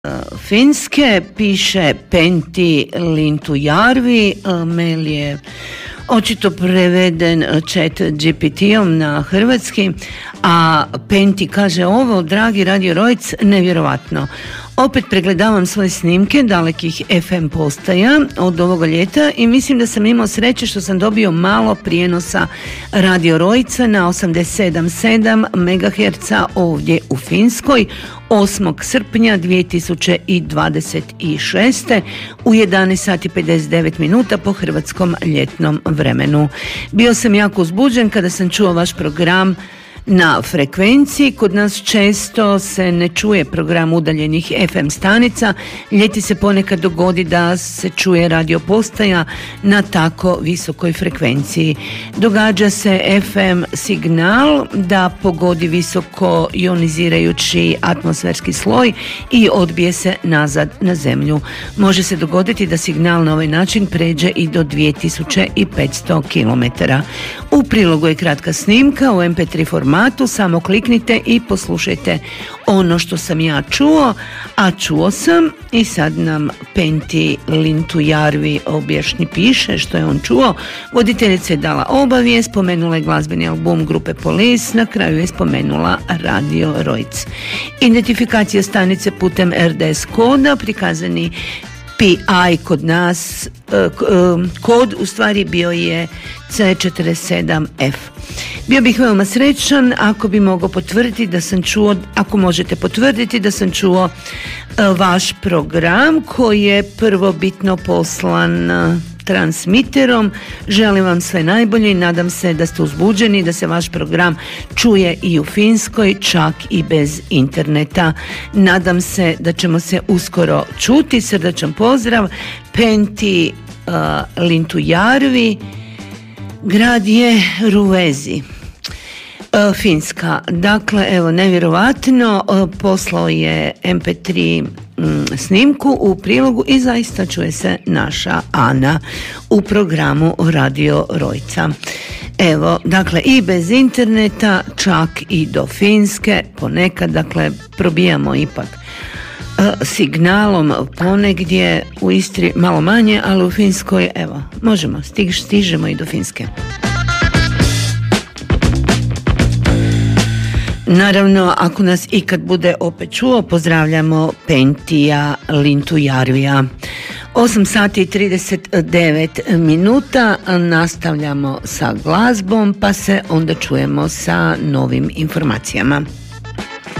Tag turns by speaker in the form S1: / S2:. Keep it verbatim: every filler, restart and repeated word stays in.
S1: Finske, piše Pentti Lintujärvi, mail je očito preveden chat G P T-om na hrvatski, a Pentti kaže ovo: dragi Radio Rojc, nevjerovatno. Opet pregledavam svoje snimke dalekih F M postaja od ovoga ljeta i mislim da sam imao sreće što sam dobio malo prijenosa Radio Rojca na osamdeset sedam zarez sedam megaherca ovdje u Finskoj osmog srpnja dvije tisuće dvadeset šeste u jedanaest sati pedeset devet minuta po hrvatskom ljetnom vremenu. Bio sam jako uzbuđen kada sam čuo vaš program na frekvenciji. Kod nas često se ne čuje program udaljenih F M stanica. Ljeti se ponekad dogodi da se čuje radio postaja na tako visokoj frekvenciji. Događa se F M signal da pogodi visoko ionizirajući atmosferski sloj i odbije se nazad na zemlju. Može se dogoditi da signal na ovaj način pređe i do dvije tisuće petsto kilometara. U prilogu je kratka snimka u em pe tri formatu, samo kliknite i poslušajte ono što sam ja čuo, a čuo sam i sad nam Pentti Lintujärvi objašnji, piše što je on čuo. Voditeljica je dala obavijest, spomenula je glazbeni album grupe Police, na kraju je spomenula Radio Rojc. Identifikacija stanice putem er de es koda, prikazani P I kod nas, kod u stvari bio je C četrdeset sedam F. Bio bih veoma srećan ako bi mogao potvrditi da sam čuo, ako možete potvrditi da sam čuo vaš program koji je prvobitno poslan transmiterom. Želim vam sve najbolje i nadam se da ste uzbuđeni, da se vaš program čuje i u Finskoj, čak i bez interneta. Nadam se da ćemo se uskoro čuti. Srdačan pozdrav, Pentti uh, Lintujärvi. Grad je Ruvezi, uh, Finska. Dakle, evo, nevjerovatno, uh, poslao je em pe tri snimku u prilogu i zaista čuje se naša Ana u programu Radio Rojca. Evo, dakle, i bez interneta, čak i do Finske, ponekad, dakle, probijamo ipak signalom ponegdje, u Istri malo manje, ali u Finskoj, evo, možemo, stiž, stižemo i do Finske. Naravno, ako nas ikad bude opet čuo, pozdravljamo Penttija Lintujärvija. osam sati i trideset devet minuta, nastavljamo sa glazbom, pa se onda čujemo sa novim informacijama.